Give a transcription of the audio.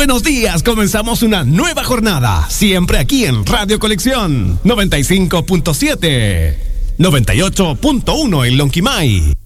buenos días. Comenzamos una nueva jornada. Siempre aquí en Radio Colección 95.7, 98.1 en Lonquimay.